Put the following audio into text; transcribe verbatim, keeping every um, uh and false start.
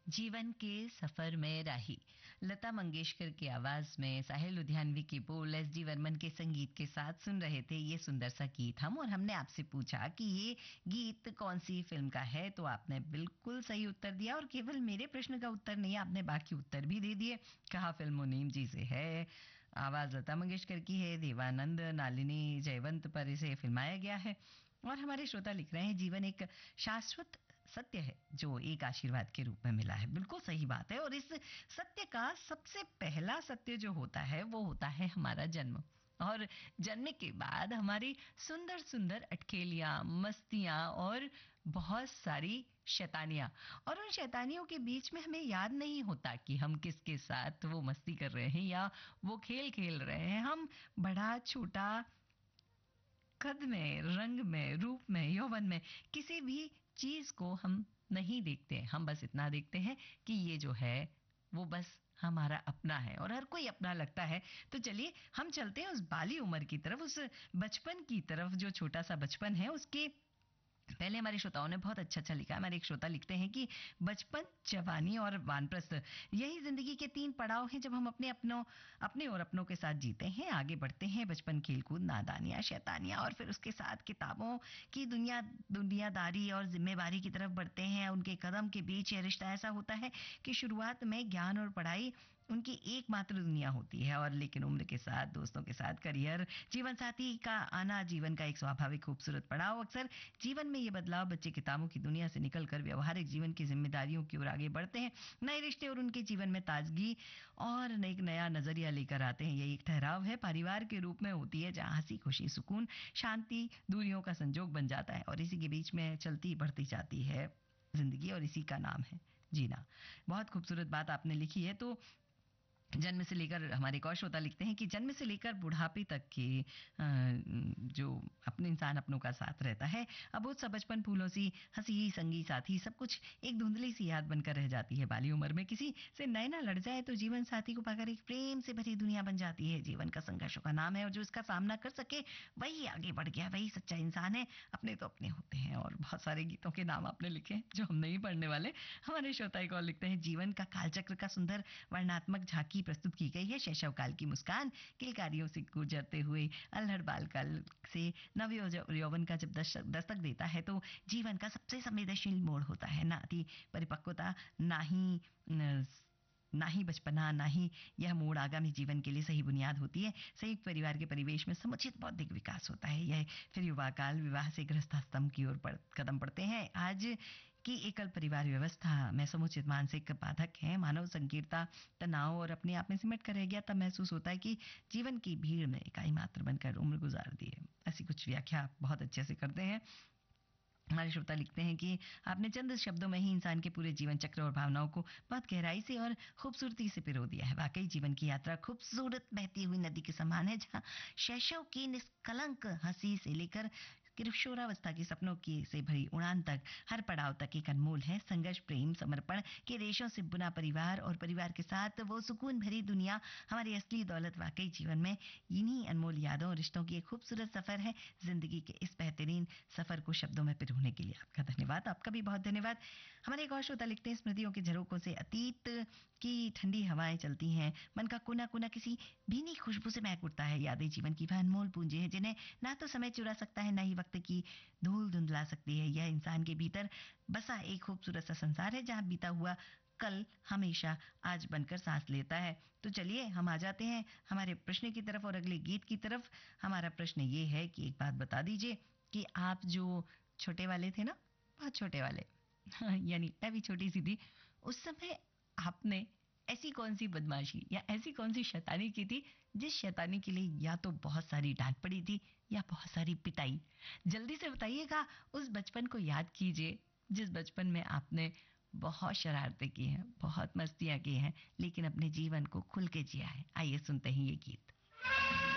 जीवन के सफर में राही। लता मंगेशकर की आवाज में साहिल लुधियानवी की बोल, एस डी वर्मन के संगीत के साथ सुन रहे थे ये सुंदर सा गीत हम। और हमने आपसे पूछा कि ये गीत कौन सी फिल्म का है, तो आपने बिल्कुल सही उत्तर दिया। और केवल मेरे प्रश्न का उत्तर नहीं, आपने बाकी उत्तर भी दे दिए। कहा फिल्म मुनीम जी से है, आवाज लता मंगेशकर की है, देवानंद नालिनी जयवंत पर इसे फिल्माया गया है। और हमारे श्रोता लिख रहे हैं, जीवन एक शाश्वत सत्य है जो एक आशीर्वाद के रूप में मिला है। बिल्कुल सही बात है। और इस सत्य का सबसे पहला सत्य जो होता है वो होता है हमारा जन्म। और जन्म के बाद हमारी सुंदर सुंदर अटखेलियां, मस्तियां और बहुत सारी शैतानियां। और उन शैतानियों के बीच में हमें याद नहीं होता कि हम किसके साथ वो मस्ती कर रहे हैं या वो खेल खेल रहे हैं। हम बड़ा छोटा, कद में, रंग में, रूप में, यौवन में किसी भी चीज को हम नहीं देखते। हम बस इतना देखते हैं कि ये जो है वो बस हमारा अपना है और हर कोई अपना लगता है। तो चलिए हम चलते हैं उस बाली उम्र की तरफ, उस बचपन की तरफ, जो छोटा सा बचपन है। उसके पहले हमारे श्रोताओं ने बहुत अच्छा अच्छा लिखा है। हमारे एक श्रोता लिखते हैं कि बचपन, जवानी और वानप्रस्थ, यही जिंदगी के तीन पड़ाव हैं जब हम अपने अपनों अपने और अपनों के साथ जीते हैं, आगे बढ़ते हैं। बचपन, खेलकूद, नादानियां, शैतानियां, और फिर उसके साथ किताबों की दुनिया दुनियादारी और जिम्मेवारी की तरफ बढ़ते हैं। उनके कदम के बीच यह रिश्ता ऐसा होता है कि शुरुआत में ज्ञान और पढ़ाई उनकी एकमात्र दुनिया होती है, और लेकिन उम्र के साथ दोस्तों के साथ करियर, जीवन साथी का आना जीवन का एक स्वाभाविक खूबसूरत पड़ाव। अक्सर जीवन में ये बदलाव बच्चे किताबों की दुनिया से निकलकर व्यवहारिक जीवन की जिम्मेदारियों की ओर आगे बढ़ते हैं। नए रिश्ते और उनके जीवन में ताजगी और एक नया नजरिया लेकर आते हैं। यही एक ठहराव है परिवार के रूप में होती है, जहां हंसी खुशी, सुकून, शांति दूरियों का संजोग बन जाता है। और इसी के बीच में चलती बढ़ती जाती है जिंदगी, और इसी का नाम है जीना। बहुत खूबसूरत बात आपने लिखी है। तो जन्म से लेकर, हमारे एक और श्रोता लिखते हैं कि जन्म से लेकर बुढ़ापे तक की जो अपने इंसान अपनों का साथ रहता है, अब वो सब बचपन फूलों सी हंसी संगी साथी सब कुछ एक धुंधली सी याद बनकर रह जाती है। बाली उम्र में किसी से नैना लड़ जाए तो जीवन साथी को पाकर एक प्रेम से भरी दुनिया बन जाती है। जीवन का संघर्षों का नाम है, और जो इसका सामना कर सके वही आगे बढ़ गया, वही सच्चा इंसान है। अपने तो अपने होते हैं। और बहुत सारे गीतों के नाम आपने लिखे हैं जो हम नहीं पढ़ने वाले। हमारे श्रोता एक और लिखते हैं, जीवन का कालचक्र का सुंदर वर्णात्मक झांकी प्रस्तुत की गई है। शैशव काल की मुस्कान किलकारियों से गुजरते हुए अल्हड़ बाल काल से नव यौवन का जब दस्तक देता है तो जीवन का सबसे संवेदनशील मोड़ होता है। ना थी परिपक्वता, ना ही ना ही बचपना, ना ही यह मोड़ आगामी जीवन के लिए सही बुनियाद होती है। संयुक्त परिवार के परिवेश में समुचित बौद्धिक विकास होता है। यह फिर युवा काल विवाह से गृहस्थाश्रम की ओर कदम पड़ते हैं। आज कि एकल परिवार व्यवस्था में समुचित मानसिक बाधक है। मानव संकीर्णता, तनाव और अपने आप में सिमट कर रह गया, तब महसूस होता है कि जीवन की भीड़ में इकाई मात्र बनकर उम्र गुजार दी है। ऐसी कुछ व्याख्या आप बहुत अच्छे से करते हैं। हमारे श्रोता लिखते हैं कि आपने चंद शब्दों में ही इंसान के पूरे जीवन चक्र और भावनाओं को बहुत गहराई से और खूबसूरती से पिरो दिया है। वाकई जीवन की यात्रा खूबसूरत बहती हुई नदी के समान है, जहां शैशव की निष्कलंक हंसी से लेकर किशोरावस्था के सपनों की से भरी उड़ान तक हर पड़ाव तक एक अनमोल है। संघर्ष, प्रेम, समर्पण के रेशों से बुना परिवार और परिवार के साथ वो सुकून भरी दुनिया हमारी असली दौलत। वाकई जीवन में इन्हीं अनमोल यादों और रिश्तों की एक खूबसूरत सफर है। जिंदगी के इस बेहतरीन सफर को शब्दों में पिरोने के लिए आपका धन्यवाद। आपका भी बहुत धन्यवाद। हमारे एक और श्रोता लिखते हैं, स्मृतियों के झरोकों से अतीत की ठंडी हवाएं चलती हैं, मन का कोना कोना किसी भीनी खुशबू से महक उठता है। यादें जीवन की वह अनमोल पूंजी है जिन्हें ना तो समय चुरा सकता है, ना ही वक्त की धूल धुंधला सकती है। यह इंसान के भीतर बसा एक खूबसूरत सा संसार है, जहां बीता हुआ कल हमेशा आज बनकर सांस लेता है। तो चलिए हम आ जाते हैं हमारे प्रश्न की तरफ और अगले गीत की तरफ। हमारा प्रश्न ये है कि एक बात बता दीजिए कि आप जो छोटे वाले थे ना, बहुत छोटे वाले, यानी मैं भी छोटी सी थी, उस समय आपने ऐसी कौन सी बदमाशी या ऐसी कौन सी शैतानी की थी जिस शैतानी के लिए या तो बहुत सारी डांट पड़ी थी या बहुत सारी पिटाई। जल्दी से बताइएगा। उस बचपन को याद कीजिए जिस बचपन में आपने बहुत शरारतें की हैं, बहुत मस्तियां की हैं, लेकिन अपने जीवन को खुल के जिया है। आइए सुनते हैं ये गीत।